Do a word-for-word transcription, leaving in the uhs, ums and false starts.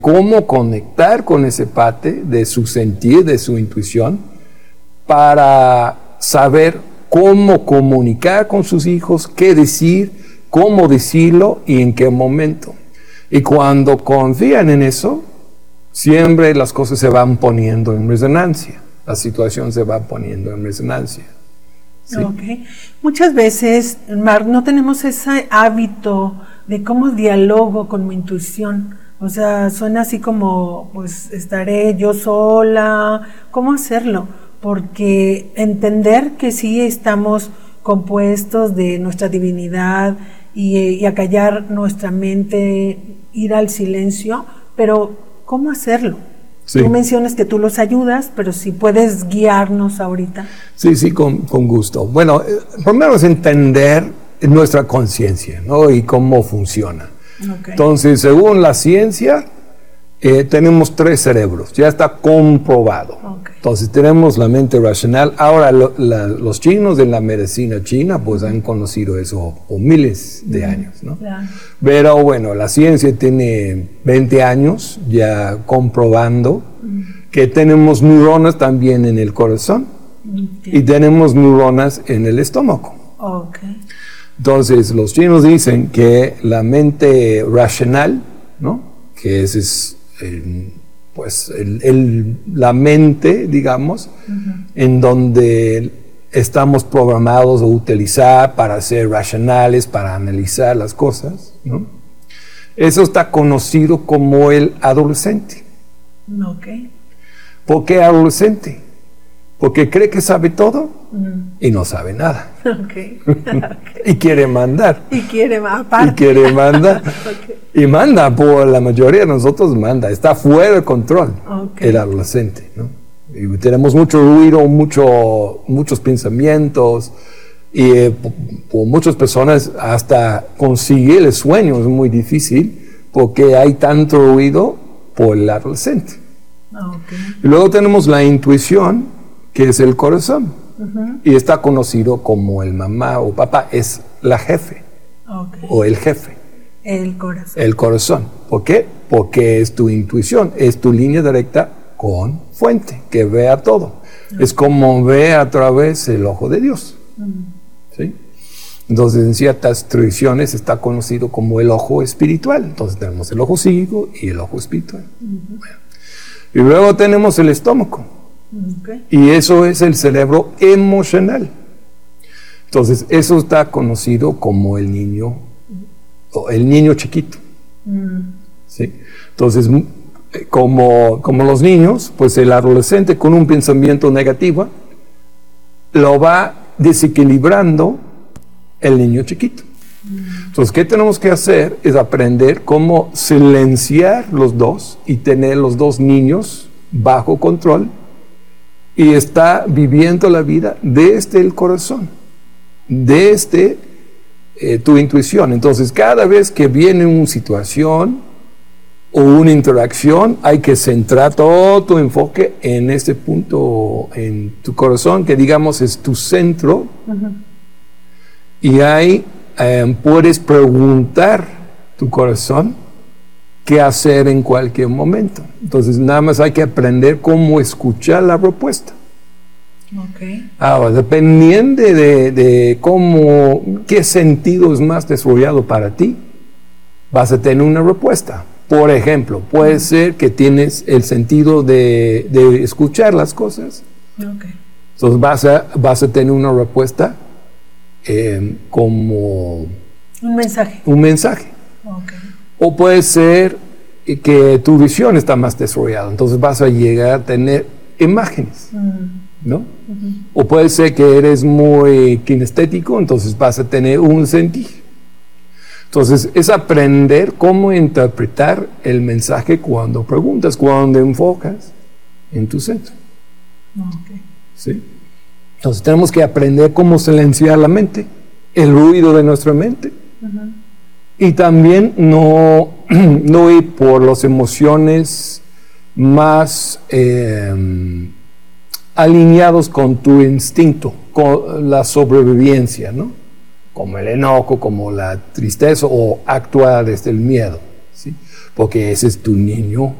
cómo conectar con ese parte de su sentir, de su intuición, para saber cómo comunicar con sus hijos, qué decir, cómo decirlo y en qué momento. Y cuando confían en eso, siempre las cosas se van poniendo en resonancia, la situación se va poniendo en resonancia. ¿Sí? Okay. Muchas veces, Mark, no tenemos ese hábito de cómo dialogo con mi intuición. O sea, suena así como, pues, estaré yo sola. ¿Cómo hacerlo? Porque entender que sí estamos compuestos de nuestra divinidad y, y acallar nuestra mente, ir al silencio, pero ¿cómo hacerlo? Sí. Tú mencionas que tú los ayudas, pero si puedes guiarnos ahorita. Sí, sí, con, con gusto. Bueno, eh, primero es entender nuestra conciencia, ¿no? Y cómo funciona. Okay. Entonces, según la ciencia, eh, tenemos tres cerebros, ya está comprobado. Okay. Entonces, tenemos la mente racional. Ahora, lo, la, los chinos de la medicina china, pues han conocido eso por miles de mm, años, ¿no? Claro. Pero bueno, la ciencia tiene veinte años ya comprobando mm. que tenemos neuronas también en el corazón okay. y tenemos neuronas en el estómago. Okay. Entonces, los chinos dicen que la mente racional, ¿no? Que ese es el, pues el, el, la mente, digamos, uh-huh. en donde estamos programados a utilizar para ser racionales, para analizar las cosas, ¿no? Eso está conocido como el adolescente. Okay. ¿Por qué adolescente? Porque cree que sabe todo mm. y no sabe nada. Okay. Okay. Y quiere mandar. Y quiere aparte. Y quiere mandar. Okay. Y manda, por la mayoría de nosotros manda. Está fuera de control okay. el adolescente, ¿no? Y tenemos mucho ruido, mucho, muchos pensamientos. Y eh, por, por muchas personas hasta conseguir el sueño es muy difícil porque hay tanto ruido por el adolescente. Okay. Y luego tenemos la intuición, que es el corazón, uh-huh. y está conocido como el mamá o papá, es la jefe, okay. o el jefe. El corazón. El corazón. ¿Por qué? Porque es tu intuición, es tu línea directa con fuente, que vea todo. Okay. Es como ve a través del ojo de Dios. Uh-huh. ¿Sí? Entonces, en ciertas tradiciones está conocido como el ojo espiritual. Entonces, tenemos el ojo psíquico y el ojo espiritual. Uh-huh. Bueno. Y luego tenemos el estómago. Okay. Y eso es el cerebro emocional. Entonces, eso está conocido como el niño, o el niño chiquito. Mm. ¿Sí? Entonces, como, como los niños, pues el adolescente con un pensamiento negativo lo va desequilibrando el niño chiquito. Mm. Entonces, ¿qué tenemos que hacer? Es aprender cómo silenciar los dos y tener los dos niños bajo control. Y está viviendo la vida desde el corazón, desde eh, tu intuición. Entonces, cada vez que viene una situación o una interacción, hay que centrar todo tu enfoque en este punto, en tu corazón, que digamos es tu centro. Uh-huh. Y ahí eh, puedes preguntar tu corazón qué hacer en cualquier momento. Entonces, nada más hay que aprender cómo escuchar la respuesta. Okay. Ahora, dependiendo de, de cómo, qué sentido es más desarrollado para ti, vas a tener una respuesta. Por ejemplo, puede mm. ser que tienes el sentido de, de escuchar las cosas. Okay. Entonces, vas a, vas a tener una respuesta eh, como... Un mensaje. Un mensaje. Okay. O puede ser que tu visión está más desarrollada, entonces vas a llegar a tener imágenes, mm. ¿no? Uh-huh. O puede ser que eres muy kinestético, entonces vas a tener un sentir. Entonces es aprender cómo interpretar el mensaje cuando preguntas, cuando enfocas en tu centro. Okay. ¿Sí? Entonces tenemos que aprender cómo silenciar la mente, el ruido de nuestra mente. Uh-huh. Y también no, no ir por las emociones más eh, alineados con tu instinto, con la sobrevivencia, ¿no? Como el enojo, como la tristeza o actuar desde el miedo, ¿sí? porque ese es tu niño